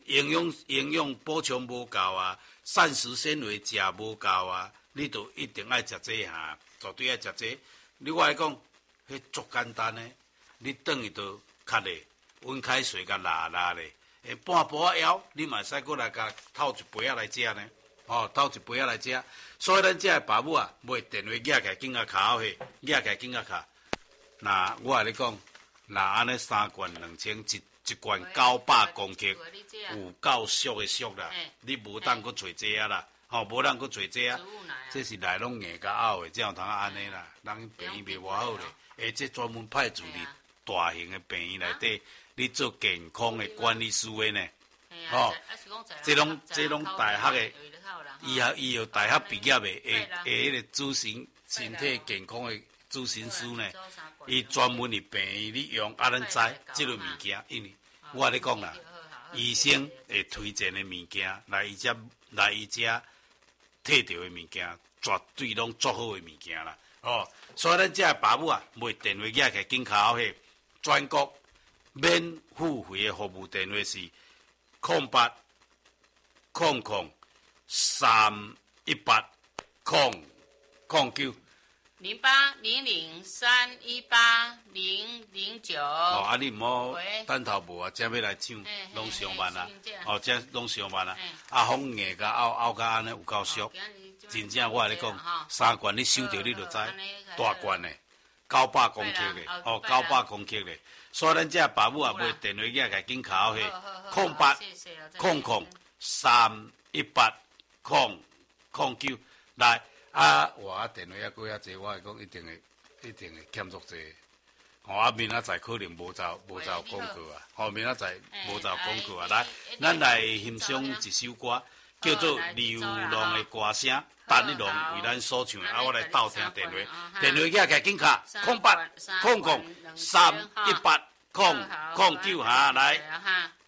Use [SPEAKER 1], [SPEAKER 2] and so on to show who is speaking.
[SPEAKER 1] 营养补充无够啊，膳食纤维食无够啊，你就一定爱食这哈，绝对爱食这。你我来讲，迄足简单诶，你转去就较咧，温开水甲拉拉咧，半晡仔枵，你嘛使过来甲透一杯仔来食呢。透一杯仔来食。所以咱这个爸母啊，买电话举起来紧甲卡去，举起来紧甲卡。那我甲你讲，那安尼3罐2000一罐900公克，有够俗的俗啦，你无当搁找这啊啦，无当搁找这啊，这是内拢硬甲拗的，才有通安尼啦。人病院袂偌好咧，这专门派驻伫大型的病院内底，你做健康的管理师的呢。这拢大学的，以后大学毕业的，迄个主行身体健康的主行师呢，伊专门伫病院里用，咱知即类物件，因为我甲你讲啦，医生会推荐的物件，来伊遮摕到的物件，绝对拢足好的物件啦。所以咱这爸母啊，买电话举起来紧卡去，全国免付费的服务电话是0800 318 009。
[SPEAKER 2] 0800318009。
[SPEAKER 1] 你唔好等头无啊，才要来抢，拢上万啊！这拢上万啊！风硬甲拗甲安尼有够俗，真正我甲你讲，3罐你收着你就知，大罐的900公克的，900公克的。所以咱这爸母啊，买电话举起来紧卡去，0800 318 009来。我电话还过遐济，我来讲一定会欠足济。明仔载可能无走广告啊，明仔载无走广告啊。来，咱来欣赏一首歌，叫做《流浪的歌声》，陈立农为咱所唱的。我来斗听电话，电话举起来紧卡0800 318 009来。